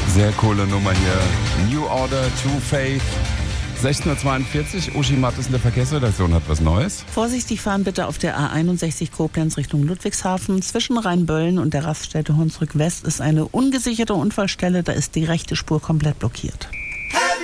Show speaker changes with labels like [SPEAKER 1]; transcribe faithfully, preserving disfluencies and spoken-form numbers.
[SPEAKER 1] Sehr coole Nummer hier. New Order, True Faith. sechzehn Uhr zweiundvierzig, Uschi Mattes in der Verkehrsredaktion hat was Neues.
[SPEAKER 2] Vorsichtig fahren bitte auf der A einundsechzig Koblenz Richtung Ludwigshafen. Zwischen Rheinböllen und der Raststätte Hunsrück West ist eine ungesicherte Unfallstelle. Da ist die rechte Spur komplett blockiert.